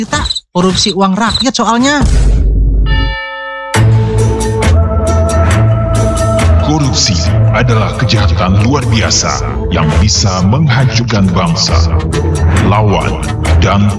Kita korupsi uang rakyat soalnya. Korupsi adalah kejahatan luar biasa yang bisa menghancurkan bangsa. Lawan dan